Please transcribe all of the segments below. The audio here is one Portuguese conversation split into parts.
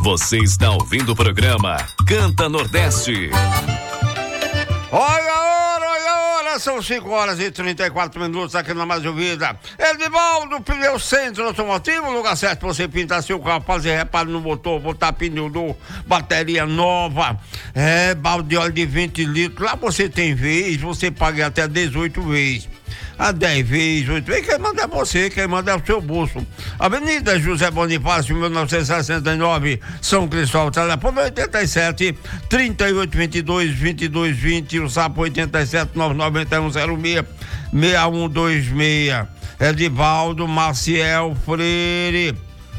Você está ouvindo o programa Canta Nordeste. Olha a hora, são 5h34 aqui na Mais Ouvida. Edivaldo Pneu Centro Automotivo, lugar certo pra você pintar seu carro, fazer reparo no motor, botar pneu novo, bateria nova, balde de óleo de 20 litros. Lá você tem vez, você paga até 18 vezes. A 10 vezes, 8 vezes, quem manda é você, quem manda é o seu bolso. Avenida José Bonifácio, 1969, São Cristóvão, telefone 87 3822 2220, o SAP 87 99106 6126. Edivaldo Maciel Freire.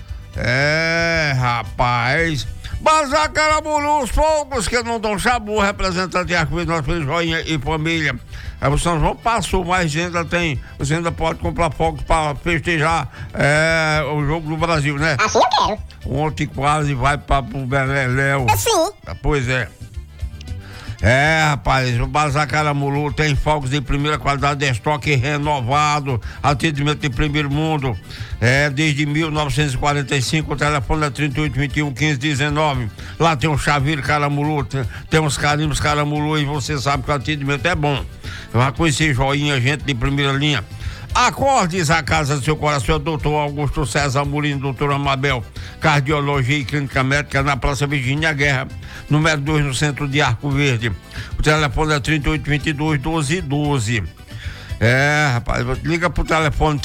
Rapaz. Bazar Caramuru, os fogos que não dão chabu, representante de Arco-Íris, nosso filho Joinha e família. O São João passou, mas você ainda pode comprar fogos para festejar o jogo do Brasil, né? Assim eu quero. Ontem quase vai para o Beleléu. Sim. Pois é. Rapaz, o Bazar Caramuru tem fogos de primeira qualidade, de estoque renovado, atendimento de primeiro mundo. Desde 1945, o telefone é 3821-1519. Lá tem um chaveiro Caramuru, tem uns carimbos Caramuru e você sabe que o atendimento é bom. Vai conhecer Joinha, gente de primeira linha. Acordes a casa do seu coração, doutor Augusto César Murino, doutor Amabel, Cardiologia e Clínica Médica, na Praça Virgínia Guerra, número 2, no centro de Arco Verde. O telefone é 3822-1212. Rapaz, liga pro telefone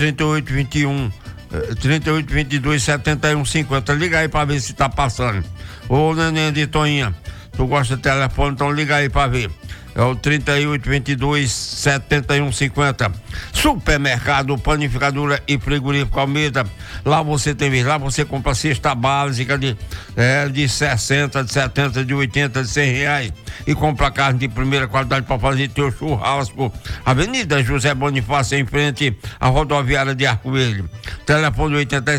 3822-7150. Liga aí pra ver se tá passando. Ô, neném de Toinha, tu gosta do telefone, então liga aí pra ver. É o 3822-7150. Supermercado, panificadora e frigorífico Almeida. Lá você tem vez, lá você compra cesta básica de 60, de 70, de 80, de R$100 e compra carne de primeira qualidade para fazer teu churrasco. Avenida José Bonifácio, em frente à rodoviária de Arco Verde. Telefone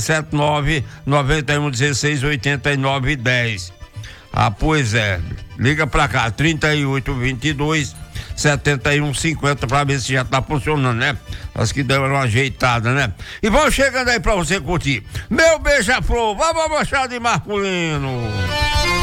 879-9116-8910. Pois é, liga pra cá, 3822-7150 pra ver se já tá funcionando, né? Acho que deu uma ajeitada, né? E vão chegando aí pra você curtir. Meu beija-flor, vamos baixar de Marculino.